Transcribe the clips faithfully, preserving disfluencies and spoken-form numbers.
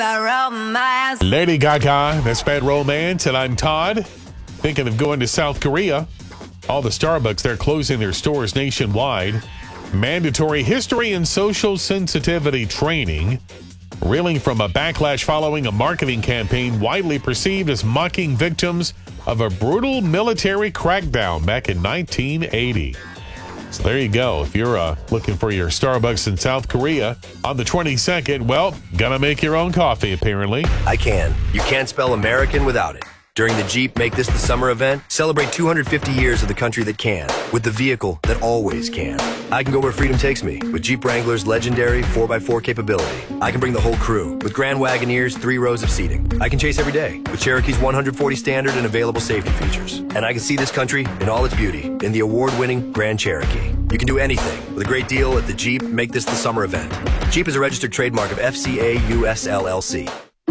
Lady Gaga, that's Bad Romance, and I'm Todd. Thinking of going to South Korea. All the Starbucks, they're closing their stores nationwide. Mandatory history and social sensitivity training. Reeling from a backlash following a marketing campaign widely perceived as mocking victims of a brutal military crackdown back in nineteen eighty. So there you go. If you're uh, looking for your Starbucks in South Korea on the twenty-second, well, gotta make your own coffee, apparently. I can. You can't spell American without it. During the Jeep Make This the Summer event, celebrate two hundred fifty years of the country that can, with the vehicle that always can. I can go where freedom takes me, with Jeep Wrangler's legendary four by four capability. I can bring the whole crew, with Grand Wagoneer's three rows of seating. I can chase every day, with Cherokee's one hundred forty standard and available safety features. And I can see this country in all its beauty, in the award-winning Grand Cherokee. You can do anything, with a great deal at the Jeep Make This the Summer event. Jeep is a registered trademark of F C A U S L L C.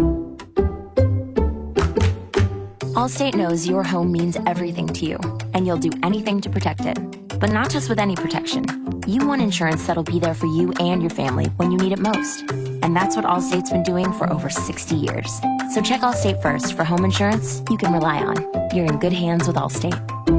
Allstate knows your home means everything to you, and you'll do anything to protect it. But not just with any protection. You want insurance that'll be there for you and your family when you need it most. And that's what Allstate's been doing for over sixty years. So check Allstate first for home insurance you can rely on. You're in good hands with Allstate.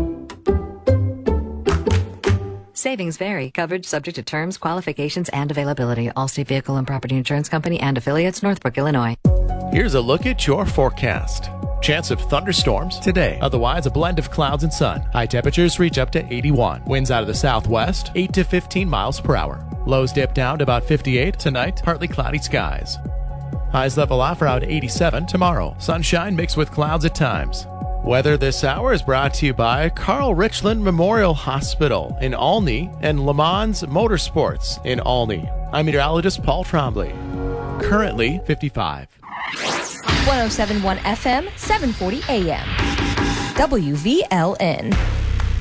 Savings vary. Coverage subject to terms, qualifications, and availability. Allstate Vehicle and Property Insurance Company and affiliates, Northbrook, Illinois. Here's a look at your forecast. Chance of thunderstorms today. Otherwise, a blend of clouds and sun. High temperatures reach up to eighty-one. Winds out of the southwest, eight to fifteen miles per hour. Lows dip down to about fifty-eight. Tonight, partly cloudy skies. Highs level off around eighty-seven tomorrow. Sunshine mixed with clouds at times. Weather this hour is brought to you by Carl Richland Memorial Hospital in Olney and Le Mans Motorsports in Olney. I'm meteorologist Paul Trombley. Currently fifty-five. one oh seven point one F M, seven forty A M. W V L N.